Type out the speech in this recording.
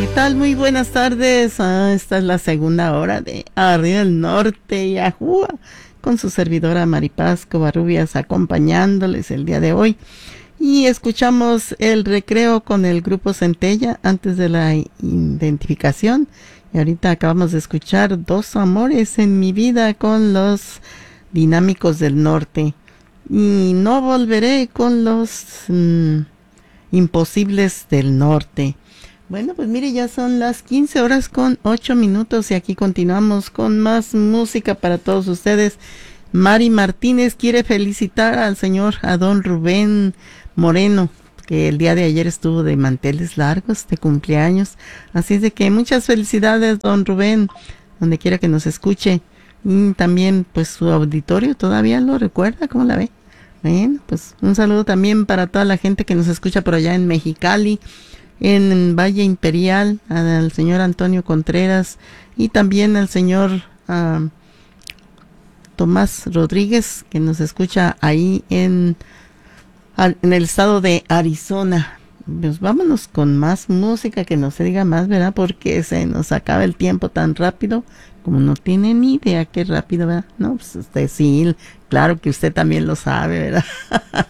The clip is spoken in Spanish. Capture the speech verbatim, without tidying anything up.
¿Qué tal? Muy buenas tardes. Ah, esta es la segunda hora de Arriba del Norte y Ajúa, con su servidora Maripaz Covarrubias acompañándoles el día de hoy. Y escuchamos el recreo con el grupo Centella antes de la identificación. Y ahorita acabamos de escuchar Dos Amores en mi vida con los Dinámicos del Norte. Y No Volveré con los mmm, Imposibles del Norte. Bueno, pues mire, ya son las quince horas con ocho minutos y aquí continuamos con más música para todos ustedes. Mari Martínez quiere felicitar al señor, a don Rubén Moreno, que el día de ayer estuvo de manteles largos, de cumpleaños. Así es de que muchas felicidades, don Rubén, donde quiera que nos escuche. Y también, pues, su auditorio todavía lo recuerda, ¿cómo la ve? Bueno, pues un saludo también para toda la gente que nos escucha por allá en Mexicali, en Valle Imperial, al señor Antonio Contreras y también al señor uh, Tomás Rodríguez, que nos escucha ahí en, en el estado de Arizona. Pues vámonos con más música, que no se diga más, ¿verdad? Porque se nos acaba el tiempo tan rápido, como no tiene ni idea qué rápido, ¿verdad? No, pues usted sí, claro que usted también lo sabe, ¿verdad?